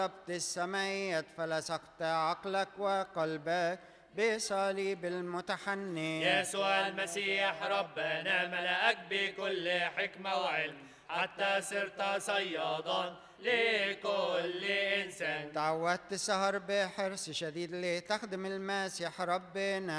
ربط السميت فلسقت عقلك وقلبك بصليب المتحني. يسوع المسيح ربنا ملأك بكل حكمة وعلم حتى صرت صيادا لكل إنسان. تعودت السهر بحرص شديد لتخدم المسيح ربنا